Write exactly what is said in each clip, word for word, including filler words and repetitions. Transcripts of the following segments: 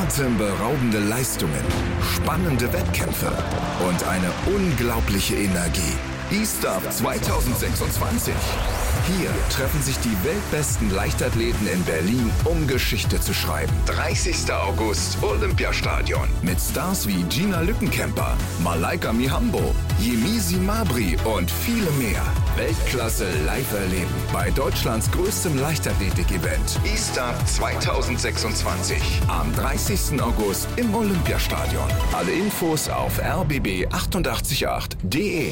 Atemberaubende Leistungen, spannende Wettkämpfe und eine unglaubliche Energie. E-Stuff zwanzig sechsundzwanzig. Hier treffen sich die weltbesten Leichtathleten in Berlin, um Geschichte zu schreiben. dreißigster August, Olympiastadion. Mit Stars wie Gina Lückenkämper, Malaika Mihambo, Yemisi Mabry und viele mehr. Weltklasse live erleben bei Deutschlands größtem Leichtathletik-Event. E-Stuff zwanzig sechsundzwanzig. Am dreißigsten August im Olympiastadion. Alle Infos auf r b b achtundachtzig Komma acht punkt d e.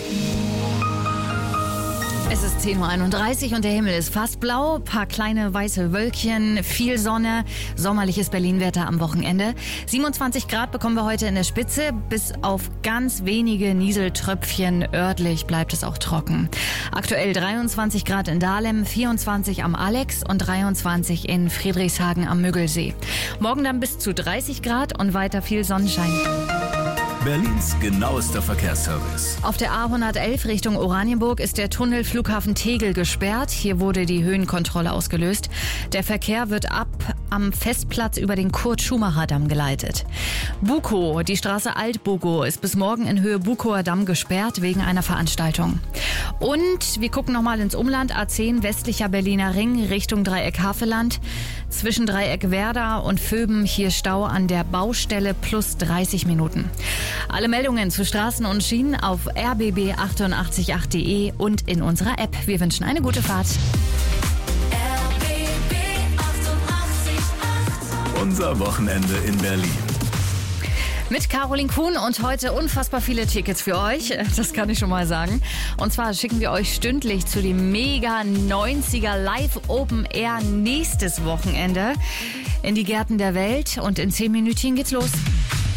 Es ist zehn Uhr einunddreißig und der Himmel ist fast blau. Paar kleine weiße Wölkchen, viel Sonne, sommerliches Berlin-Wetter am Wochenende. siebenundzwanzig Grad bekommen wir heute in der Spitze. Bis auf ganz wenige Nieseltröpfchen örtlich bleibt es auch trocken. Aktuell dreiundzwanzig Grad in Dahlem, vierundzwanzig am Alex und dreiundzwanzig in Friedrichshagen am Müggelsee. Morgen dann bis zu dreißig Grad und weiter viel Sonnenschein. Berlins genauester Verkehrsservice. Auf der A hundertelf Richtung Oranienburg ist der Tunnel Flughafen Tegel gesperrt. Hier wurde die Höhenkontrolle ausgelöst. Der Verkehr wird ab am Festplatz über den Kurt-Schumacher-Damm geleitet. Bukow, die Straße Alt-Bukow, ist bis morgen in Höhe Bukower Damm gesperrt wegen einer Veranstaltung. Und wir gucken nochmal ins Umland. A zehn westlicher Berliner Ring Richtung Dreieck Havelland. Zwischen Dreieck Werder und Vöben hier Stau an der Baustelle plus dreißig Minuten. Alle Meldungen zu Straßen und Schienen auf r b b achtundachtzig Komma acht punkt d e und in unserer App. Wir wünschen eine gute Fahrt. R B B achtundachtzig Komma acht. Unser Wochenende in Berlin. Mit Caroline Kuhn und heute unfassbar viele Tickets für euch, das kann ich schon mal sagen. Und zwar schicken wir euch stündlich zu dem Mega neunziger Live Open Air nächstes Wochenende in die Gärten der Welt und in zehn Minütchen geht's los.